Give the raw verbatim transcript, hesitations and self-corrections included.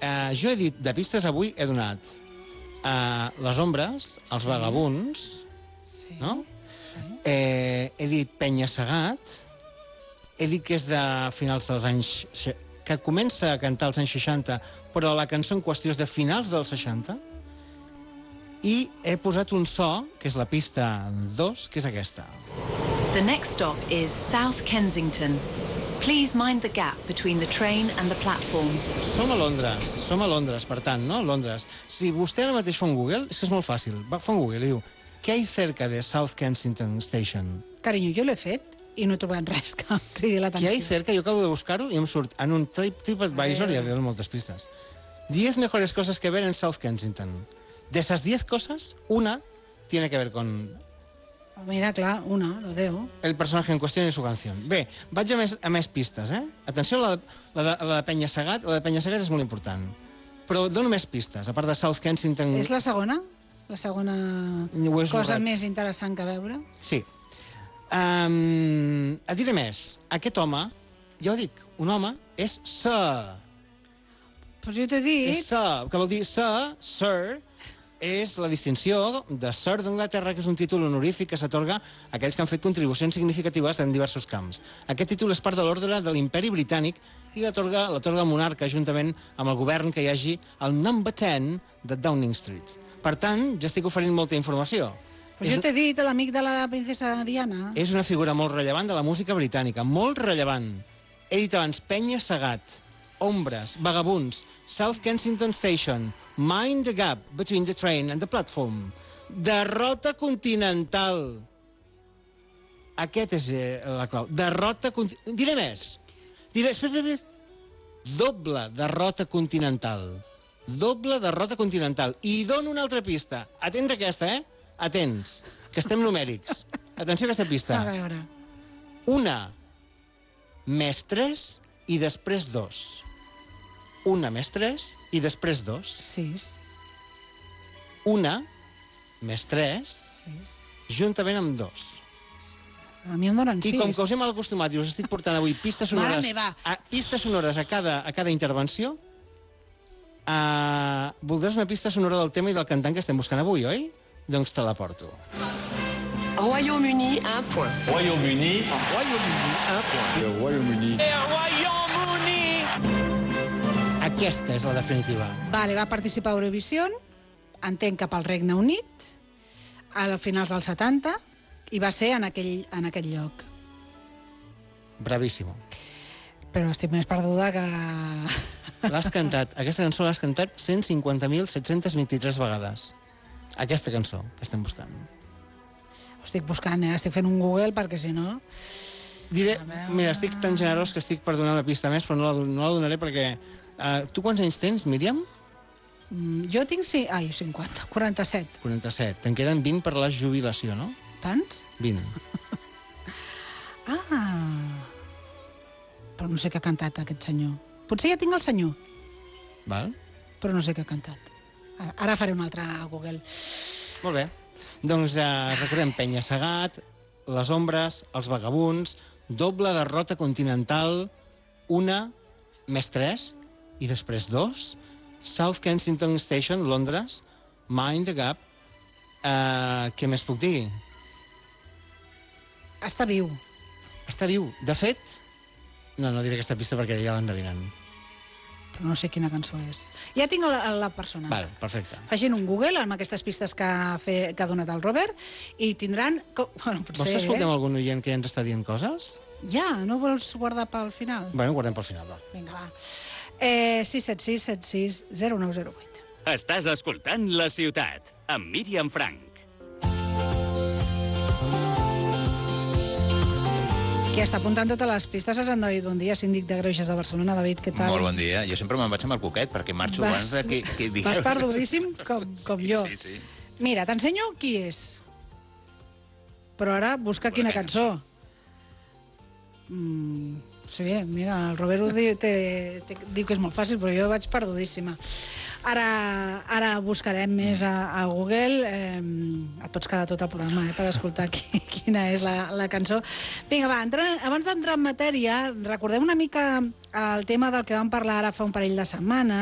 uh, jo he dit, de pistes avui he donat uh, les ombres, els Sí. vagabunds, Sí. no? Sí. Eh, he dit Penya-Segat, he dit que és de finals dels anys... que comença a cantar als anys seixanta, però la cançó en qüestió és de finals dels seixanta, i he posat un so, que és la pista dos, que és aquesta. The next stop is South Kensington. Please mind the gap between the train and the platform. Som a Londres, som a Londres, per tant, no? Londres. Si vostè ara mateix fa un Google, és que és molt fàcil. Va, fa un Google i diu, què hi cerca de South Kensington Station? Carinyo, jo l'he fet i no he trobat res que cridi Què l'atenció. hi cerca? Jo acabo de buscar-ho i em surt en un trip, TripAdvisor i ja dono moltes pistes. diez mejores cosas que ver en South Kensington. De esas diez cosas, una tiene que ver con Mira, clar, una, lo deo. el personaje en cuestión y su canción. Bé, vaig a més, a més pistes, eh? Atenció, la, la, de, la de Penya-Segat, la de Penya-Segat és molt important. Però dono més pistes, a part de South Kensington... És la segona? La segona Ho he cosa esborrat. més interessant que veure? Sí. Um, et diré més. Aquest home, ja ho dic, un home és Sir. Doncs jo t'he dit... És Sir, que vol dir Sir, Sir, és la distinció de Sir d'Anglaterra, que és un títol honorífic que s'atorga a aquells que han fet contribucions significatives en diversos camps. Aquest títol és part de l'ordre de l'Imperi Britànic i l'atorga l'atorga el monarca juntament amb el govern que hi hagi al number ten de Downing Street. Per tant, ja estic oferint molta informació. Però És, jo t'he dit, l'amic de la princesa Diana. és una figura molt rellevant de la música britànica, molt rellevant. He dit abans Penya-Segat, Ombres, Vagabunds, South Kensington Station, Mind the Gap Between the Train and the Platform, Derrota Continental. Aquest és eh, la clau. Derrota continental. Diré més. Diré... Espera, espera, espera. Doble derrota continental. Doble derrota continental. I dono una altra pista. Atents a aquesta, eh? Atents, que estem numèrics. Atenció a aquesta pista. A veure. Una més tres i després dos. Una més tres i després dos. Sis. Una més tres Sis. juntament amb dos. A mi em donen I sis. com que us he mal acostumat i us estic portant avui pistes sonores, Mare meva. a, pistes sonores a cada, a cada intervenció, uh, voldràs una pista sonora del tema i del cantant que estem buscant avui, oi? Doncs te la porto. Royaume-Uni, un point. Royaume-Uni. Le Royaume-Uni. Aquesta és la definitiva. Vale, va participar a Eurovision, entenc cap al Regne Unit, a finals dels setanta, i va ser en aquell, en aquell lloc. Bravíssimo. Però estic més perduda que... L'has cantat, aquesta cançó l'has cantat cent cinquanta mil set-cents vint-i-tres vegades. Aquesta cançó que estem buscant. Ho estic buscant, eh? Estic fent un Google perquè si no... Diré, A veure. mira, estic tan generós que estic per donar una pista més, però no la, no la donaré perquè... Uh, tu quants anys tens, Míriam? Mm, jo tinc... Sí... Ai, cinquanta, quaranta-set. quaranta-set. Te'n queden vint per la jubilació, no? Tants? vint. Ah! Però no sé què ha cantat aquest senyor. Potser ja tinc el senyor, Val? però no sé què ha cantat. Ara, ara faré un altre Google. Molt bé. Doncs uh, recordem Penya-Segat, Les Ombres, Els Vagabunds, doble derrota continental, una, més tres, i després dos, South Kensington Station, Londres, Mind the Gap, uh, què més puc dir? Està viu. Està viu. De fet, no, no diré aquesta pista perquè ja l'endevinen. Però no sé quina cançó és. Ja tinc la, la persona. Val, perfecte. Facin un Google amb aquestes pistes que ha, fe, que ha donat el Robert i tindran... co- Bueno, potser, Vols que escoltem eh? algun oient que ja ens està dient coses? Ja, no vols guardar pel final? Bueno, guardem pel final, va. Vinga, va. Eh, sis set sis set sis zero nou zero vuit. Estàs escoltant La Ciutat, amb Míriam Frank. Qui està apuntant totes les pistes és en David. Bon dia, síndic de Greuges de Barcelona. David, què tal? Molt bon dia. Jo sempre me'n vaig amb el cuquet, perquè marxo Vas- abans de que, que digueu. Vas perdudíssim com, com sí, jo. Sí, sí. Mira, t'ensenyo qui és. Però ara busca quina cançó. Mm, sí, mira, el Robert ho diu, te, te, diu que és molt fàcil, però jo vaig perdudíssima. Ara, ara buscarem més a, a Google. Eh, et pots quedar tot el programa eh, per escoltar qui, quina és la, la cançó. Vinga, va, entrant, abans d'entrar en matèria, recordem una mica el tema del que vam parlar ara fa un parell de setmanes,